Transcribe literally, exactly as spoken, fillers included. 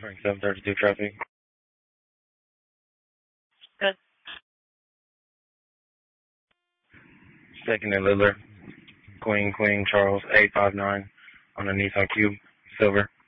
Frank seven thirty-two traffic. Good. Second and Littler. Queen, Queen, Charles, eight five nine on the Nissan Cube, silver.